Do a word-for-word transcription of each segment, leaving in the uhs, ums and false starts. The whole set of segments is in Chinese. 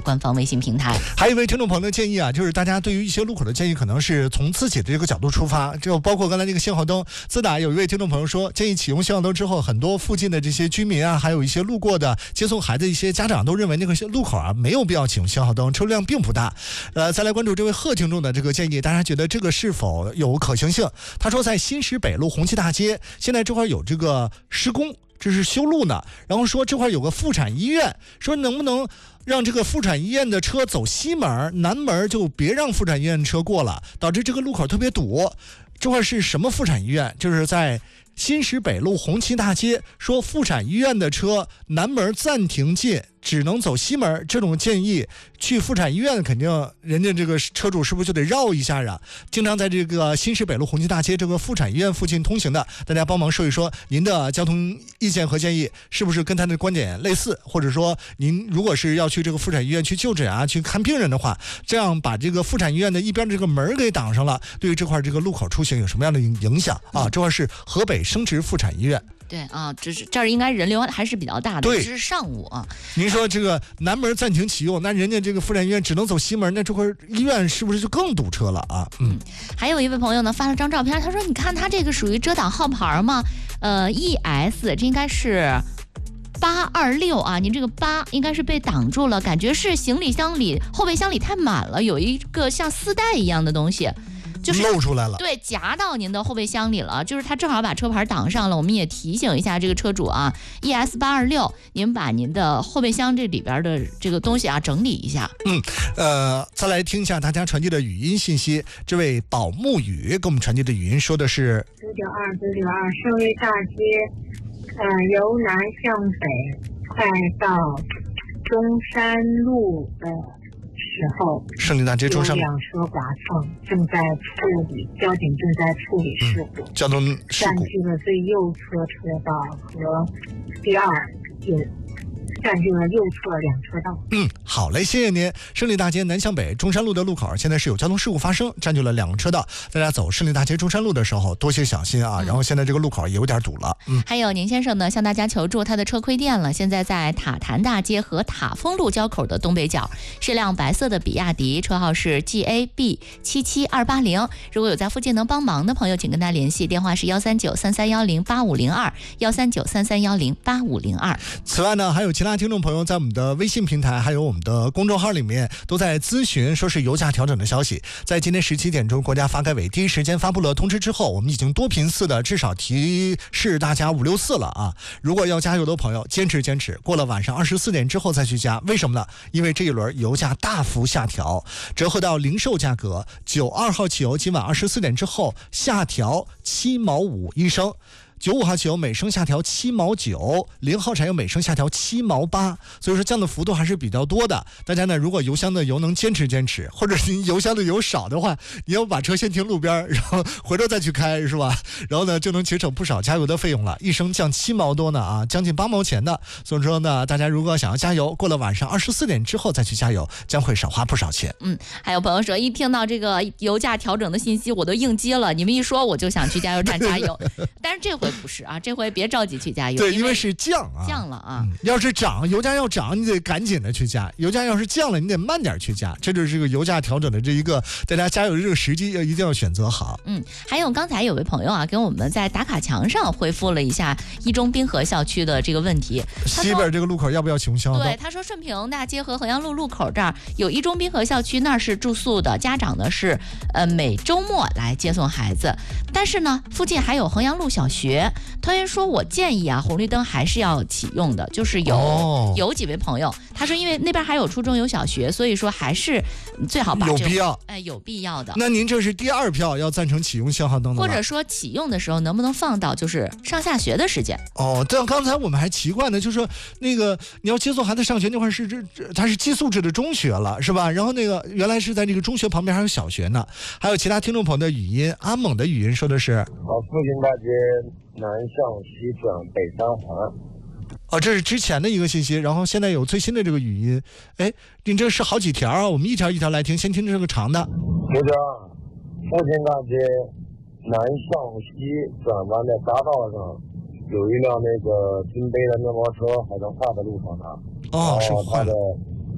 官方微信平台。 还有一位听众朋友的建议啊，就是大家对于一些路口的建议，可能是从自己的这个角度出发，就包括刚才那个信号灯。自打有一位听众朋友说，建议启用信号灯之后，很多附近的这些居民啊，还有一些路过的接送孩子一些家长都认为那个路口啊没有必要启用信号灯，车流量并不大。呃，再来关注这位贺听众的这个建议，大家觉得这个是否有可行性？他说，在新石北路红旗大街，现在这块有这个施工，这是修路呢。然后说这块有个妇产医院，说能不能让这个妇产医院的车走西门，南门就别让妇产医院车过了，导致这个路口特别堵。这块是什么妇产医院？就是在新石北路红旗大街，说妇产医院的车南门暂停进，只能走西门。这种建议去妇产医院，肯定人家这个车主是不是就得绕一下啊？经常在这个新石北路红旗大街这个妇产医院附近通行的，大家帮忙说一说您的交通意见和建议是不是跟他的观点类似，或者说您如果是要去这个妇产医院去就诊啊，去看病人的话，这样把这个妇产医院的一边这个门给挡上了，对于这块这个路口出行有什么样的影响啊？这块是河北生殖妇产医院。 对啊，这是这儿应该人流还是比较大的，这是上午啊。 您说这个南门暂停启用，那人家这个妇产医院只能走西门，那这块医院是不是就更堵车了啊？ 嗯，还有一位朋友呢发了张照片，他说：“你看他这个属于遮挡号牌吗？呃 ，E S 这应该是八二六啊，您这个八应该是被挡住了，感觉是行李箱里后备箱里太满了，有一个像丝带一样的东西。”就是露出来了， 对，夹到您的后备箱里了，就是他正好把车牌挡上了。我们也提醒一下这个车主啊 ，E S 八二六，您把您的后备箱这里边的这个东西啊整理一下。 嗯，呃，再来听一下大家传递的语音信息。这位宝木雨给我们传递的语音说的是： 九九二九九二胜利大街，呃，由南向北，快到中山路的。时候， 胜利大街中山路有辆车剐蹭，正在处理，交警正在处理事故， 嗯、交通事故占据了最右侧车道和第二也占据了右侧两车道。 嗯，好嘞，谢谢您。胜利大街南向北中山路的路口现在是有交通事故发生，占据了两个车道，大家走胜利大街中山路的时候多些小心啊。嗯、然后现在这个路口也有点堵了。嗯， 还有宁先生呢向大家求助，他的车亏电了，现在在塔坛大街和塔峰路交口的东北角，是辆白色的比亚迪，车号是 G A B 七七二八零。如果有在附近能帮忙的朋友，请跟他联系，电话是幺三九三三幺零八五零二幺三九三三幺零八五零二。 此外呢，还有其他听众朋友在我们的微信平台还有我们的公众号里面都在咨询说是油价调整的消息。在今天十七点钟，国家发改委第一时间发布了通知之后，我们已经多频次的至少提示大家五六次了啊！如果要加油的朋友，坚持坚持，过了晚上二十四点之后再去加。为什么呢？因为这一轮油价大幅下调，折合到零售价格，九二号汽油今晚二十四点之后下调七毛五一升。九五号汽油每升下调七毛九，零号柴油每升下调七毛八，所以说降的幅度还是比较多的。大家呢，如果油箱的油能坚持坚持，或者你油箱的油少的话，你要把车先停路边，然后回头再去开，是吧？然后呢，就能节省不少加油的费用了。一升降七毛多呢啊，将近八毛钱的。所以说呢，大家如果想要加油，过了晚上二十四点之后再去加油，将会少花不少钱。 嗯，还有朋友说，一听到这个油价调整的信息，我都应激了。你们一说，我就想去加油站加油。但是这回不是啊，这回别着急去加油。 对，因为是降啊， 降了啊、 嗯。要是涨，油价要涨，你得赶紧的去加；油价要是降了，你得慢点去加。这就是这个油价调整的这一个大家加油的这个时机，要一定要选择好。 嗯，还有刚才有位朋友啊，跟我们在打卡墙上回复了一下一中滨河校区的这个问题。 西边这个路口要不要启用信号灯？ 对，他说顺平大街和衡阳路路口这儿有一中滨河校区，那儿是住宿的，家长呢是呃每周末来接送孩子，但是呢附近还有衡阳路小学。团员说，我建议啊，红绿灯还是要启用的，就是有、哦、有几位朋友，他说因为那边还有初中有小学，所以说还是最好把、这个、 有必要， 哎，有必要的。 那您这是第二票要赞成启用信号灯的， 或者说启用的时候能不能放到就是上下学的时间？ 哦，这样刚才我们还奇怪呢，就是说那个你要接送孩子上学那块是这它是寄宿制的中学了，是吧？然后那个原来是在这个中学旁边还有小学呢。还有其他听众朋友的语音，阿猛的语音说的是： 啊，复兴大街南向西转北三环。 哦，这是之前的一个信息，然后现在有最新的这个语音。哎，您这是好几条啊，我们一条一条来听，先听这个长的。 九九二，复兴大街南向西转弯的匝道上，有一辆那个金杯的面包车，好像坏在路上呢。 哦，是坏的。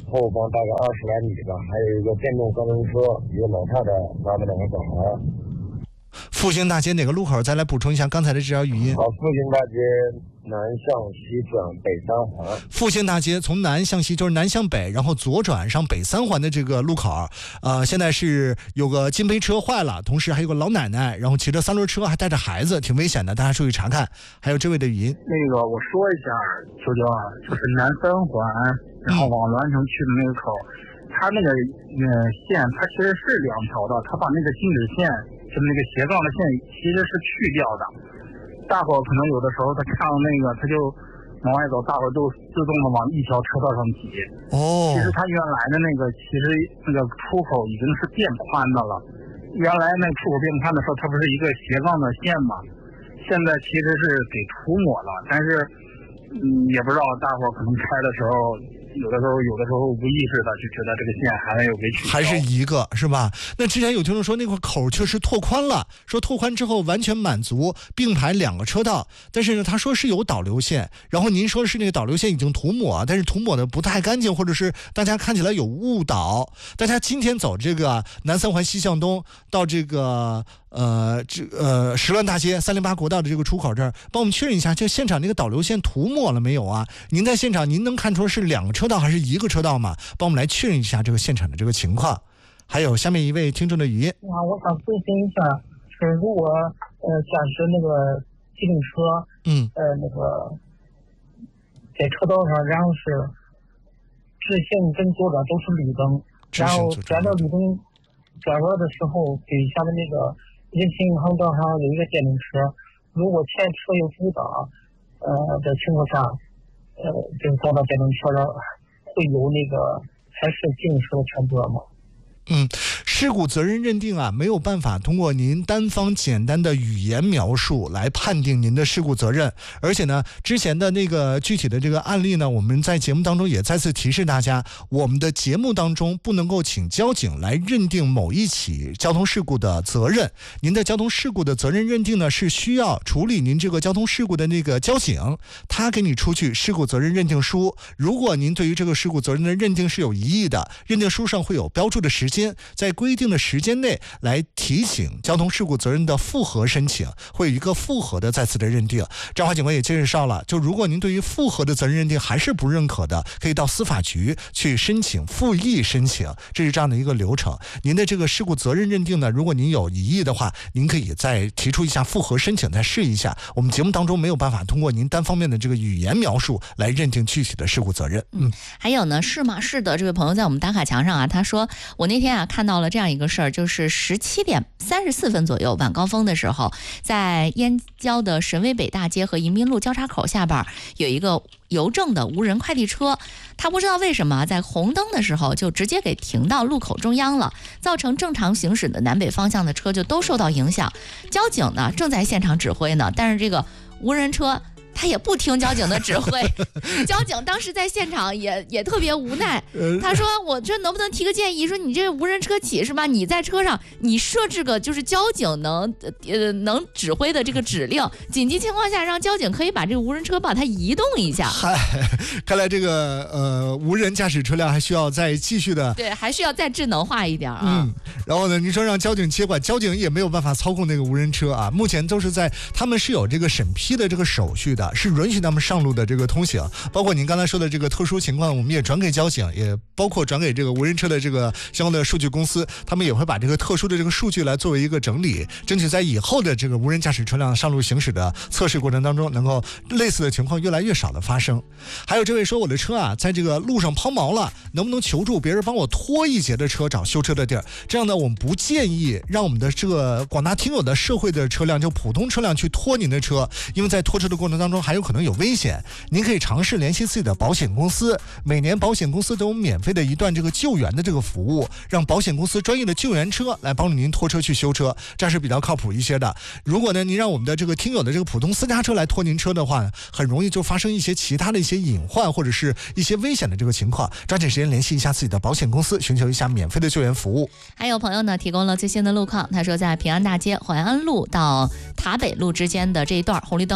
后方大概二十来米吧，还有一个电动三轮车，一个老太太拉着两个小孩。 复兴大街哪个路口？再来补充一下刚才的这条语音。 好，复兴大街南向西转北三环。 复兴大街从南向西就是南向北，然后左转上北三环的这个路口，呃，现在是有个金杯车坏了，同时还有个老奶奶，然后骑着三轮车还带着孩子，挺危险的，大家注意查看。还有这位的语音， 那个我说一下，秋秋啊，就是南三环，然后往栾城去的那个口，它那个呃线，它其实是两条的，它把那个静止线，就是那个斜杠的线，其实是去掉的。大伙可能有的时候他看到那个，他就往外走，大伙就自动的往一条车道上挤。 哦， 其实他原来的那个，其实那个出口已经是变宽的了。原来那出口变宽的时候，它不是一个斜杠的线嘛？现在其实是给涂抹了，但是嗯，也不知道大伙可能开的时候。有的时候，有的时候无意识的就觉得这个线还有没取消， 还是一个是吧？那之前有听众说那块口确实拓宽了，说拓宽之后完全满足并排两个车道，但是呢，他说是有导流线，然后您说的是那个导流线已经涂抹，但是涂抹的不太干净，或者是大家看起来有误导。大家今天走这个南三环西向东到这个。呃，这呃石乱大街三零八国道的这个出口这儿，帮我们确认一下，这现场那个导流线涂抹了没有啊？您在现场，您能看出是两个车道还是一个车道吗？帮我们来确认一下这个现场的这个情况。还有下面一位听众的语音， 啊，我想咨询一下，是如果呃驾驶那个机动车， 嗯， 呃那个在车道上，然后是直行跟左转都是绿灯，然后转到绿灯转弯的时候，对下面那个。人行横道上有一个电动车，如果前车有阻挡，呃的情况下，呃，就是撞到电动车上，会有那个还是行驶的全责吗？ 嗯，事故责任认定啊，没有办法通过您单方简单的语言描述来判定您的事故责任。而且呢，之前的那个具体的这个案例呢，我们在节目当中也再次提示大家，我们的节目当中不能够请交警来认定某一起交通事故的责任。您的交通事故的责任认定呢，是需要处理您这个交通事故的那个交警，他给你出具事故责任认定书。如果您对于这个事故责任的认定是有疑义的，认定书上会有标注的时间。在规定的时间内来提请交通事故责任的复核申请，会有一个复核的再次的认定。张华警官也介绍了，就如果您对于复核的责任认定还是不认可的，可以到司法局去申请复议申请，这是这样的一个流程。您的这个事故责任认定呢，如果您有疑义的话，您可以再提出一下复核申请，再试一下。我们节目当中没有办法通过您单方面的这个语言描述来认定具体的事故责任。 嗯，还有呢，是吗？是的，这位朋友在我们打卡墙上啊，他说我那天啊看到了这样一个事儿，就是十七点三十四分左右晚高峰的时候，在燕郊的神威北大街和迎宾路交叉口下边有一个邮政的无人快递车，他不知道为什么在红灯的时候就直接给停到路口中央了，造成正常行驶的南北方向的车就都受到影响。交警呢正在现场指挥呢，但是这个无人车他也不听交警的指挥，交警当时在现场也也特别无奈。他说：“我这能不能提个建议？说你这无人车企是吧？你在车上，你设置个就是交警能呃能指挥的这个指令，紧急情况下让交警可以把这个无人车把它移动一下。” 嗨，看来这个呃无人驾驶车辆还需要再继续的， 对，还需要再智能化一点啊。 嗯，然后呢，您说让交警接管，交警也没有办法操控那个无人车啊。目前都是在他们是有这个审批的这个手续的。是允许他们上路的这个通行，包括您刚才说的这个特殊情况，我们也转给交警，也包括转给这个无人车的这个相关的数据公司，他们也会把这个特殊的这个数据来作为一个整理，争取在以后的这个无人驾驶车辆上路行驶的测试过程当中，能够类似的情况越来越少的发生。还有这位说，我的车啊，在这个路上抛锚了，能不能求助别人帮我拖一节的车找修车的地儿？这样呢，我们不建议让我们的这个广大听友的社会的车辆，就普通车辆去拖您的车，因为在拖车的过程当中还有可能有危险。您可以尝试联系自己的保险公司，每年保险公司都有免费的一段这个救援的这个服务，让保险公司专业的救援车来帮助您拖车去修车，这样是比较靠谱一些的。如果呢，您让我们的这个听友的这个普通私家车来拖您车的话，很容易就发生一些其他的一些隐患或者是一些危险的这个情况，抓紧时间联系一下自己的保险公司，寻求一下免费的救援服务。 还有朋友呢提供了最新的路况，他说在平安大街淮安路到塔北路之间的这一段红绿灯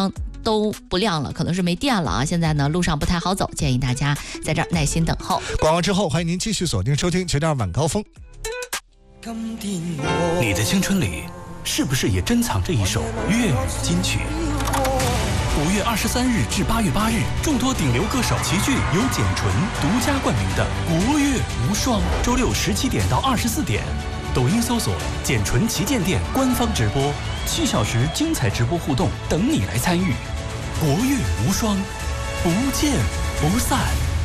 都不亮了，可能是没电了啊。现在呢路上不太好走，建议大家在这儿耐心等候。 广告之后，欢迎您继续锁定收听九点二晚高峰。 你的青春里是不是也珍藏着一首粤语金曲？五月二十三日至八月八日，众多顶流歌手齐聚，由简纯独家冠名的国乐无双，周六十七点到二十四点，抖音搜索“简纯旗舰店”官方直播，七小时精彩直播互动等你来参与。国乐无双，不见不散。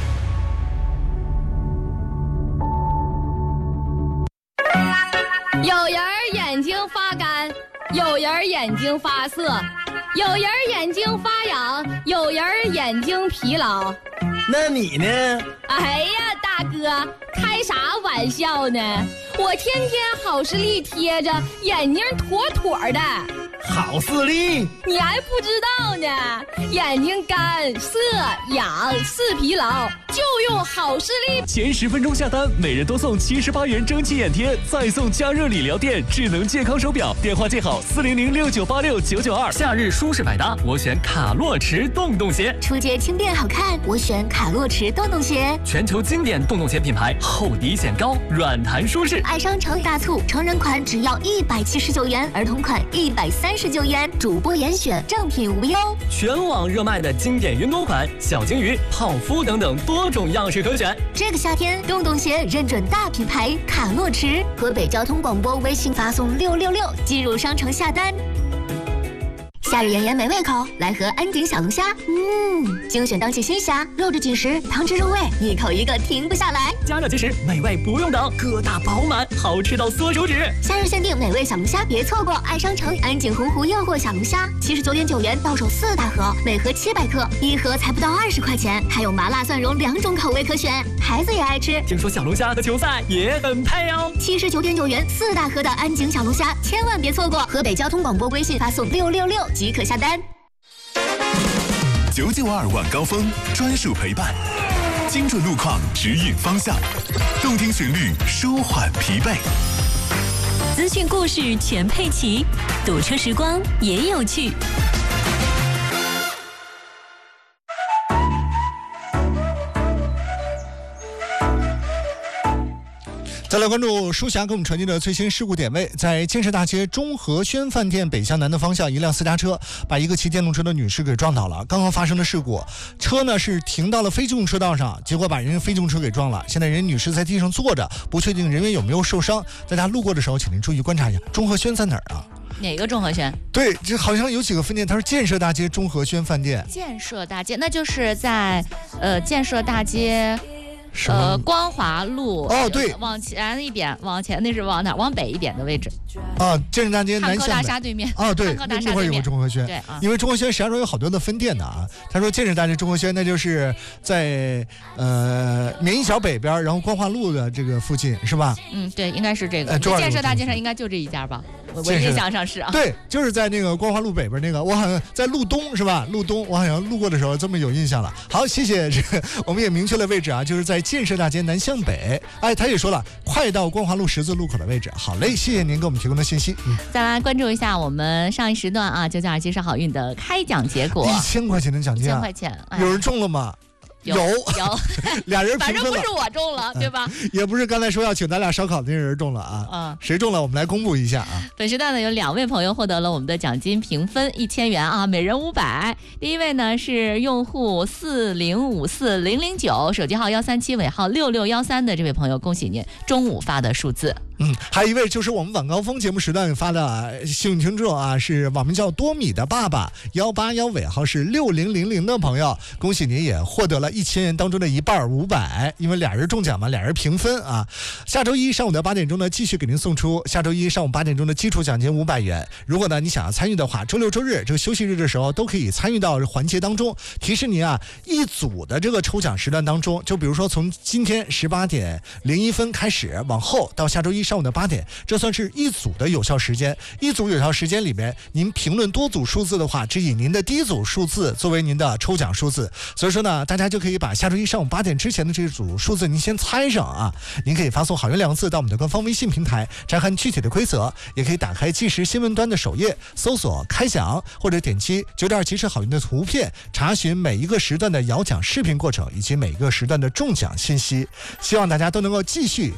有人眼睛发干，有人眼睛发涩，有人眼睛发痒，有人眼睛疲劳。 那你呢？ 哎呀，大哥，开啥玩笑呢？我天天好视力贴着，眼睛妥妥的。 好视力？ 你还不知道呢？眼睛干涩痒视疲劳，就用好视力。 前十分钟下单，每人多送七十八元蒸汽眼贴，再送加热理疗垫智能健康手表。电话记好四零零六九八六九九二。夏日舒适百搭，我选卡洛驰洞洞鞋。 出街轻便好看，我选卡洛驰洞洞鞋。 全球经典洞洞鞋品牌，厚底显高，软弹舒适。 爱商城大促，成人款只要一百七十九元，儿童款一百三十九元，主播严选，正品无忧。 全网热卖的经典运动款，小金鱼、泡芙等等多种样式可选。 这个夏天，洞洞鞋认准大品牌卡洛驰，河北交通广播微信发送六六六进入商城下单。夏日炎炎没胃口，来盒安井小龙虾。嗯，精选当季新虾，肉质紧实，汤汁入味，一口一个停不下来。 加热即食，美味不用等，个大饱满，好吃到缩手指。 夏日限定美味小龙虾，别错过！爱商城安井洪湖诱惑小龙虾，七十九点九元到手四大盒，每盒七百克，一盒才不到二十块钱，还有麻辣蒜蓉两种口味可选，孩子也爱吃。 听说小龙虾和球赛也很配哦。 七十九点九元四大盒的安井小龙虾，千万别错过！河北交通广播微信发送六六六即可下单。 九九二晚高峰专属陪伴，精准路况指引方向，动听旋律舒缓疲惫， 资讯故事全配齐，堵车时光也有趣。 再来关注舒霞给我们传递的最新事故点位，在建设大街中和轩饭店北向南的方向，一辆私家车把一个骑电动车的女士给撞倒了。刚刚发生的事故，车呢是停到了非机动车道上，结果把人家非机动车给撞了。现在人女士在地上坐着，不确定人员有没有受伤。大家路过的时候，请您注意观察一下。中和轩在哪儿啊？ 哪个中和轩？ 对，这好像有几个分店，它是建设大街中和轩饭店。 建设大街，那就是在呃建设大街。呃，光华路哦，对， 往前一点，往前那是往哪？往北一点的位置。 啊，建设大街南向汉科大厦对面。 啊，对， 那会儿有个中和轩。 对啊， 因为中和轩石家庄有好多的分店的啊。他说建设大街中和轩，那就是在呃绵一桥北边，然后光华路的这个附近，是吧？ 嗯，对，应该是这个。 呃、 建设大街上应该就这一家吧？我印象上是啊。 对，就是在那个光华路北边那个，我好像在路东是吧？路东，我好像路过的时候这么有印象了。好，谢谢这个，我们也明确了位置啊，就是在建设大街南向北。哎，他也说了，快到光华路十字路口的位置。好嘞，谢谢您给我们提供的信息。嗯， 再来关注一下我们上一时段啊，九九二街上好运的开奖结果， 一千块钱的奖金， 一千块钱， 哎、有人中了吗？ 有有， 俩人反正不是我中了，对吧？ 也不是刚才说要请咱俩烧烤的那人中了啊。 嗯， 谁中了？我们来公布一下啊。 本时段呢有两位朋友获得了我们的奖金评分一千元啊，每人五百。第一位呢是用户四零五四零零九，手机号幺三七尾号六六幺三的这位朋友，恭喜您中午发的数字。 嗯，还有一位就是我们晚高峰节目时段发的幸运听众啊，是网名叫多米的爸爸幺八幺尾号是六零零零的朋友，恭喜您也获得了一千元当中的一半五百，因为俩人中奖嘛，俩人平分啊。下周一上午的八点钟呢，继续给您送出下周一上午八点钟的基础奖金五百元。如果呢你想要参与的话，周六周日这个休息日的时候都可以参与到环节当中。提示您啊，一组的这个抽奖时段当中，就比如说从今天十八点零一分开始往后到下周一上午的八点，这算是一组的有效时间。一组有效时间里面，您评论多组数字的话，只以您的第一组数字作为您的抽奖数字。所以说呢，大家就可以把下周一上午八点之前的这组数字您先猜上啊。您可以发送好运两个字到我们的官方微信平台，查看具体的规则，也可以打开即时新闻端的首页，搜索开奖，或者点击九点二即时好运的图片，查询每一个时段的摇奖视频过程以及每一个时段的中奖信息。希望大家都能够继续